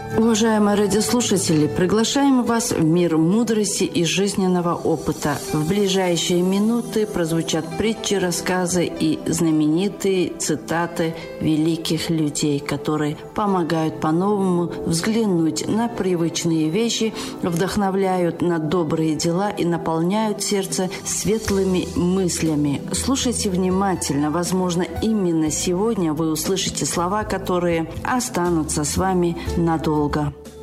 Уважаемые радиослушатели, приглашаем вас в мир мудрости и жизненного опыта. В ближайшие минуты прозвучат притчи, рассказы и знаменитые цитаты великих людей, которые помогают по-новому взглянуть на привычные вещи, вдохновляют на добрые дела и наполняют сердце светлыми мыслями. Слушайте внимательно. Возможно, именно сегодня вы услышите слова, которые останутся с вами надолго.